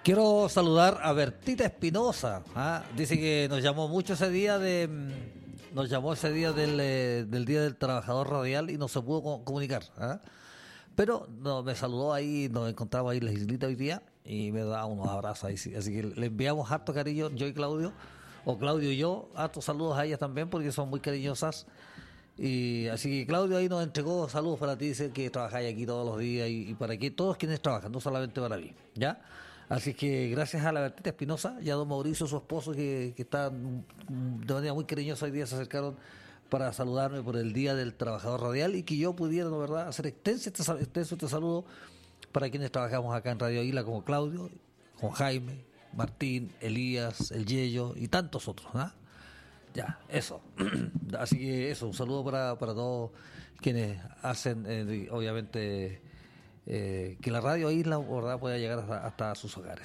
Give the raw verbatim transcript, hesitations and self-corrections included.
Quiero saludar a Bertita Espinosa. ¿Ah? Dice que nos llamó mucho ese día de, mm, nos llamó ese día del, eh, del Día del Trabajador Radial y no se pudo co- comunicar. ¿Ah? Pero no, me saludó ahí, nos encontramos ahí en la islita hoy día y me da unos abrazos ahí. Sí. Así que le enviamos harto cariño, yo y Claudio, o Claudio y yo, hartos saludos a ellas también porque son muy cariñosas. Y así que Claudio ahí nos entregó saludos para ti, dice que trabajáis aquí todos los días y, y para que todos quienes trabajan, no solamente para mí, ¿ya? Así que gracias a la Bertita Espinosa y a don Mauricio, su esposo, que, que está mm, de manera muy cariñosa hoy día, se acercaron para saludarme por el Día del Trabajador Radial y que yo pudiera, ¿no verdad?, hacer extenso este, sal- extenso este saludo para quienes trabajamos acá en Radio Águila, como Claudio, con Jaime, Martín, Elías, El Yello y tantos otros, ¿ah? Ya, eso. Así que eso, un saludo para, para todos quienes hacen, eh, obviamente, eh, que la radio Isla, ¿verdad?, pueda llegar hasta, hasta sus hogares.